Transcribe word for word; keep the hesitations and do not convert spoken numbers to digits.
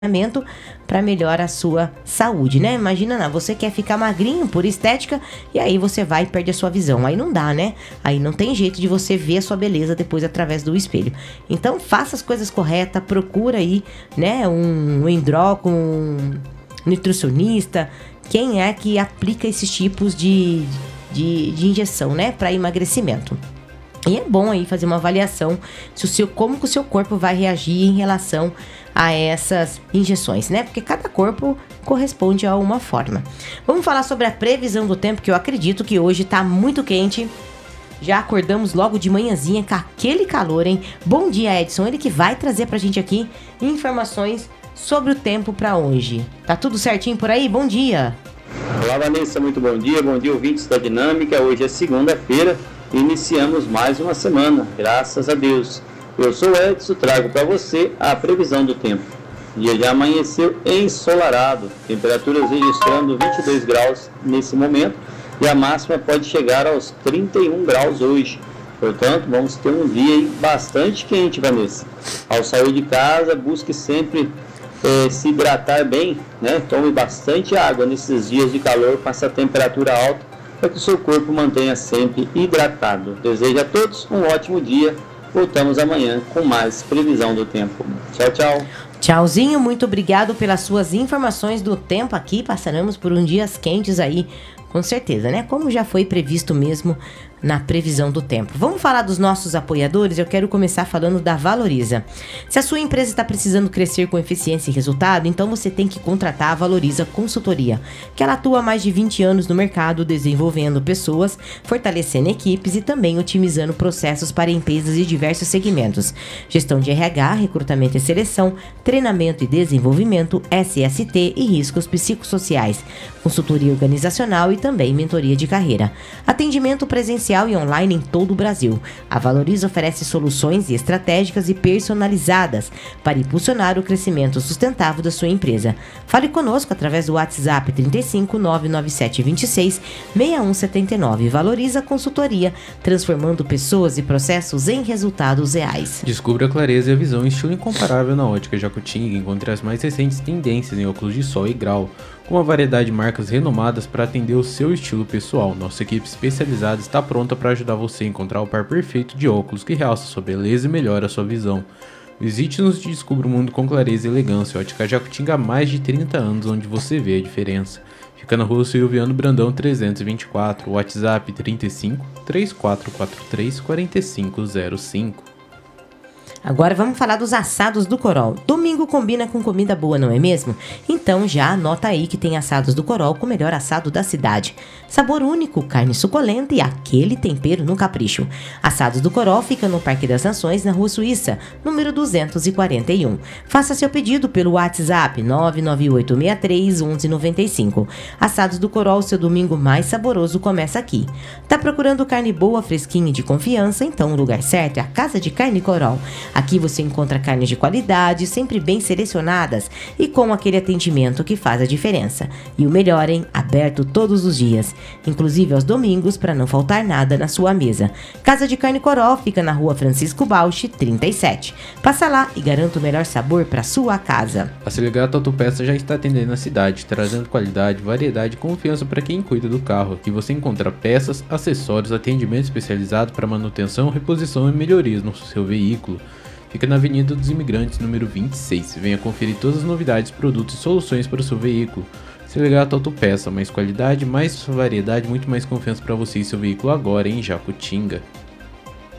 para melhorar a sua saúde, né? Imagina, não, você quer ficar magrinho por estética e aí você vai e perde a sua visão. Aí não dá, né? Aí não tem jeito de você ver a sua beleza depois através do espelho. Então faça as coisas corretas, procura aí, né, um, um endócrino, um nutricionista, quem é que aplica esses tipos de, de, de injeção, né, para emagrecimento. E é bom aí fazer uma avaliação se o seu, como que o seu corpo vai reagir em relação a essas injeções, né? Porque cada corpo corresponde a uma forma. Vamos falar sobre a previsão do tempo, que eu acredito que hoje tá muito quente. Já acordamos logo de manhãzinha com aquele calor, hein? Bom dia, Edson. Ele que vai trazer pra gente aqui informações sobre o tempo pra hoje. Tá tudo certinho por aí? Bom dia. Olá, Vanessa. Muito bom dia. Bom dia, ouvintes da Dinâmica. Hoje é segunda-feira. Iniciamos mais uma semana, graças a Deus. Eu sou o Edson, trago para você a previsão do tempo. O dia já amanheceu ensolarado, temperaturas registrando vinte e dois graus nesse momento e a máxima pode chegar aos trinta e um graus hoje. Portanto, vamos ter um dia aí bastante quente, Vanessa. Ao sair de casa, busque sempre eh, se hidratar bem, né? Tome bastante água nesses dias de calor com essa temperatura alta, para que o seu corpo mantenha sempre hidratado. Desejo a todos um ótimo dia. Voltamos amanhã com mais previsão do tempo. Tchau, tchau. Tchauzinho, muito obrigado pelas suas informações do tempo aqui. Passaremos por um dias quentes aí, com certeza, né? Como já foi previsto mesmo na previsão do tempo. Vamos falar dos nossos apoiadores? Eu quero começar falando da Valoriza. Se a sua empresa está precisando crescer com eficiência e resultado, então você tem que contratar a Valoriza Consultoria, que ela atua há mais de vinte anos no mercado, desenvolvendo pessoas, fortalecendo equipes e também otimizando processos para empresas de diversos segmentos. Gestão de R H, recrutamento e seleção, treinamento e desenvolvimento, S S T e riscos psicossociais, consultoria organizacional e também mentoria de carreira. Atendimento presencial e online em todo o Brasil. A Valoriza oferece soluções estratégicas e personalizadas para impulsionar o crescimento sustentável da sua empresa. Fale conosco através do WhatsApp trinta e cinco, nove nove sete dois seis, seis um sete nove. Valoriza Consultoria, transformando pessoas e processos em resultados reais. Descubra a clareza e a visão em estilo incomparável na Ótica Jacutinga. Encontre as mais recentes tendências em óculos de sol e grau, com uma variedade de marcas renomadas para atender o seu estilo pessoal. Nossa equipe especializada está pronta para ajudar você a encontrar o par perfeito de óculos que realça sua beleza e melhora a sua visão. Visite-nos e descubra o mundo com clareza e elegância. Ótica Jacutinga há mais de trinta anos, onde você vê a diferença. Fica na rua Silviano Brandão trezentos e vinte e quatro, WhatsApp trinta e cinco, três quatro quatro três, quatro cinco zero cinco. Agora vamos falar dos assados do Corol. Domingo combina com comida boa, não é mesmo? Então já anota aí que tem assados do Corol com o melhor assado da cidade. Sabor único, carne suculenta e aquele tempero no capricho. Assados do Corol fica no Parque das Nações, na Rua Suíça, número duzentos e quarenta e um. Faça seu pedido pelo WhatsApp nove nove oito seis três, um um nove cinco. Assados do Corol, seu domingo mais saboroso começa aqui. Tá procurando carne boa, fresquinha e de confiança? Então o lugar certo é a Casa de Carne Corol. Aqui você encontra carnes de qualidade, sempre bem selecionadas e com aquele atendimento que faz a diferença. E o melhor, hein? Aberto todos os dias, inclusive aos domingos, para não faltar nada na sua mesa. Casa de Carne Corol fica na Rua Francisco Bausch, trinta e sete. Passa lá e garanta o melhor sabor para sua casa. A Selegato Autopeça já está atendendo a cidade, trazendo qualidade, variedade e confiança para quem cuida do carro. Aqui você encontra peças, acessórios, atendimento especializado para manutenção, reposição e melhorias no seu veículo. Fica na Avenida dos Imigrantes, número vinte e seis. Venha conferir todas as novidades, produtos e soluções para o seu veículo. Selegato Autopeça, mais qualidade, mais variedade, muito mais confiança para você e seu veículo agora em Jacutinga.